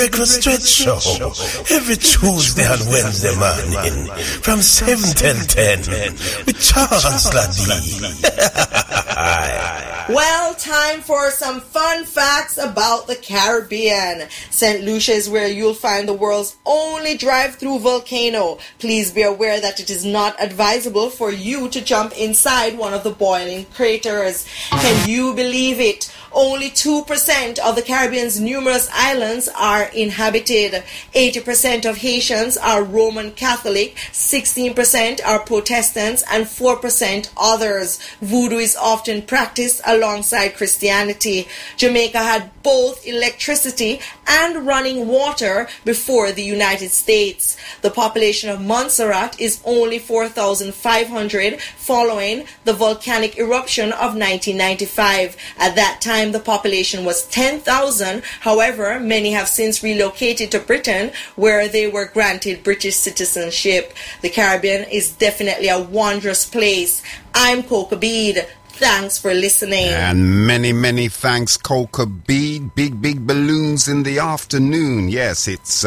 regular stretch show every Tuesday and Wednesday morning from 7 till 10 with Chancellor D. Well, time for some fun facts about the Caribbean. St. Lucia is where you'll find the world's only drive-through volcano. Please be aware that it is not advisable for you to jump inside one of the boiling craters. Can you believe it? Only 2% of the Caribbean's numerous islands are inhabited. 80% of Haitians are Roman Catholic, 16% are Protestants, and 4% others. Voodoo is often practiced alongside Christianity. Jamaica had both electricity and running water before the United States. The population of Montserrat is only 4,500 following the volcanic eruption of 1995. At that time, the population was 10,000. However, many have since relocated to Britain, where they were granted British citizenship. The Caribbean is definitely a wondrous place. I'm Coca Bead. Thanks for listening. And many, many thanks, Coca Bead. Big balloons in the afternoon. Yes, it's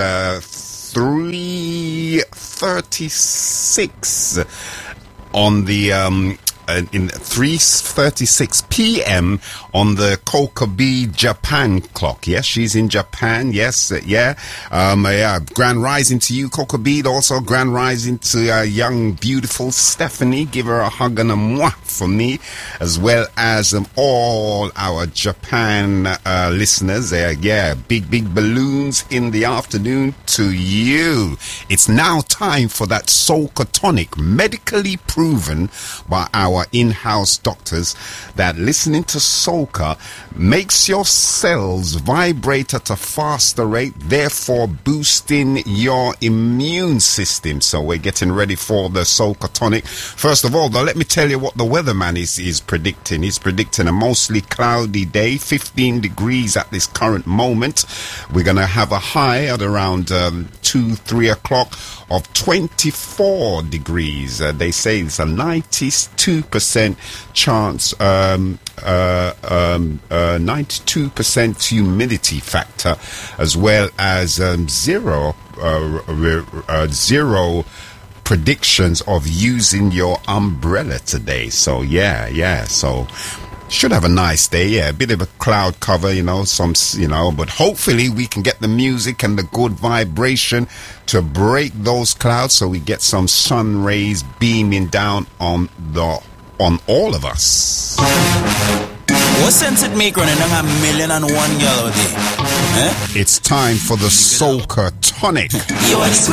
3:36 on the in 3:36 p.m. on the Coca Bead Japan clock. Yes, she's in Japan. Yes, grand rising to you, Coca Bead. Also, grand rising to young, beautiful Stephanie. Give her a hug and a mwah for me, as well as all our Japan listeners. Big balloons in the afternoon to you. It's now time for that Soca Tonic, medically proven by our in-house doctors that listening to soca makes your cells vibrate at a faster rate, therefore boosting your immune system. So we're getting ready for the Soca Tonic. First of all, though, let me tell you what the weatherman is predicting. He's predicting a mostly cloudy day, 15 degrees at this current moment. We're going to have a high at around 2-3 o'clock of 24 degrees. They say it's a 92% chance, 92% humidity factor, as well as zero predictions of using your umbrella today. So so should have a nice day. A bit of a cloud cover, but hopefully we can get the music and the good vibration to break those clouds, so we get some sun rays beaming down on all of us. What sense it make running a 1,000,001 girl a day? It's time for the Soca Tonic.